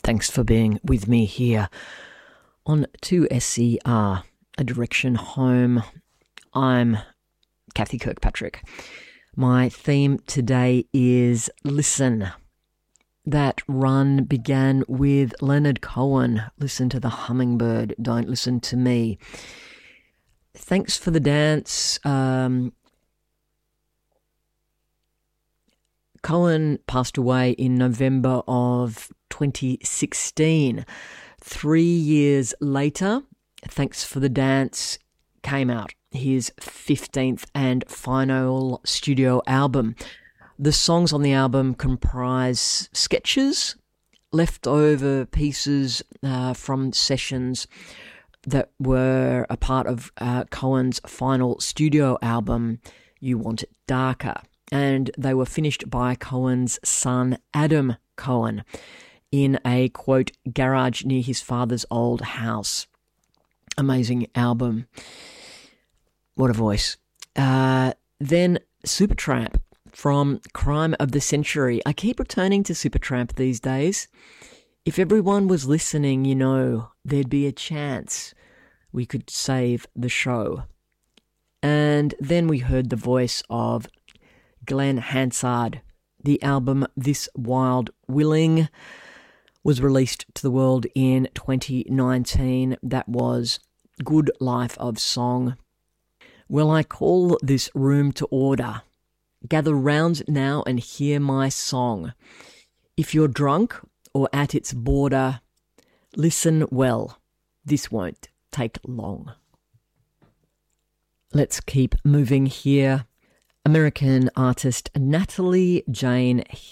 Thanks for being with me here on 2SER, A Direction Home. I'm Kathy Kirkpatrick. My theme today is Listen. That run began with Leonard Cohen, Listen to the Hummingbird, Don't Listen to Me. Thanks for the dance. Cohen passed away in November of 2016. 3 years later, Thanks for the Dance came out, his 15th and final studio album. The songs on the album comprise sketches, leftover pieces from sessions that were a part of Cohen's final studio album, You Want It Darker. And they were finished by Cohen's son, Adam Cohen, in a, quote, garage near his father's old house. Amazing album. What a voice. Then Supertramp from Crime of the Century. I keep returning to Supertramp these days. If everyone was listening, you know, there'd be a chance we could save the show. And then we heard the voice of Glenn Hansard. The album This Wild Willing was released to the world in 2019. That was Good Life of Song. Well, I call this room to order. Gather round now and hear my song. If you're drunk or at its border, listen well. This won't take long. Let's keep moving here. American artist Natalie Jane